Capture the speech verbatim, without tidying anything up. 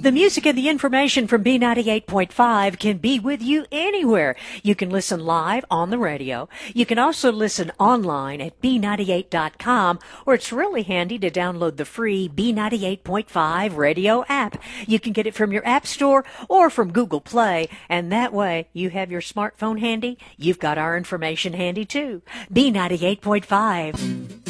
The music and the information from B ninety-eight point five can be with you anywhere. You can listen live on the radio. You can also listen online at B ninety-eight dot com, or it's really handy to download the free B ninety-eight point five radio app. You can get it from your app store or from Google Play, and that way you have your smartphone handy. You've got our information handy too. B ninety-eight point five.